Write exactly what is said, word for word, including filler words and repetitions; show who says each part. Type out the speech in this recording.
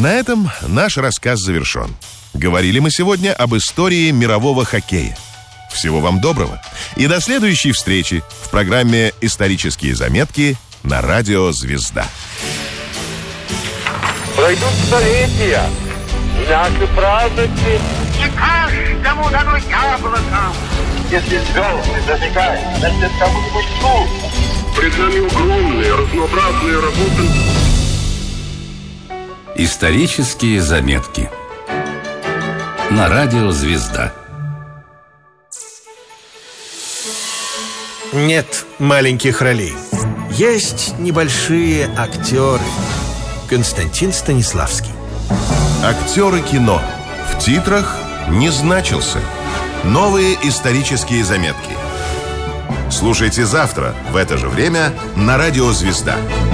Speaker 1: На этом наш рассказ завершен. Говорили мы сегодня об истории мирового хоккея. Всего вам доброго и до следующей встречи в программе «Исторические заметки» на радио «Звезда».
Speaker 2: Пройдут столетия, наши праздники.
Speaker 3: Не каждому дано яблоко.
Speaker 2: Если звезды зажигают, значит, кому-нибудь трудно.
Speaker 4: Пред нами огромные, разнообразные работы.
Speaker 5: Исторические заметки на радио «Звезда».
Speaker 6: Нет маленьких ролей. Есть небольшие актеры. Константин Станиславский.
Speaker 1: Актеры кино. В титрах не значился. Новые исторические заметки. Слушайте завтра в это же время на радио «Звезда».